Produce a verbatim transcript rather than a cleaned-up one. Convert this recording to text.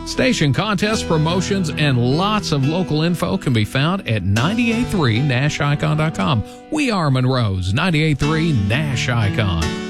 Station contests, promotions, and lots of local info can be found at nine eight three Nash Icon dot com. We are Monroe's ninety-eight point three Nash Icon.